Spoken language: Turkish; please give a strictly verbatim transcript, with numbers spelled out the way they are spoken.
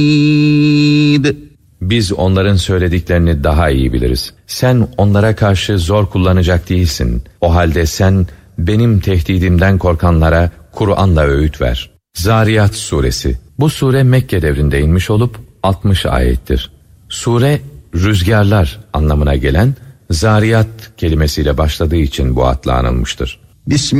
Biz onların söylediklerini daha iyi biliriz. Sen onlara karşı zor kullanacak değilsin. O halde sen benim tehdidimden korkanlara Kur'an'la öğüt ver. Zariyat suresi. Bu sure Mekke devrinde inmiş olup altmış ayettir. Sure rüzgarlar anlamına gelen zariyat kelimesiyle başladığı için bu adla anılmıştır. Bismillah.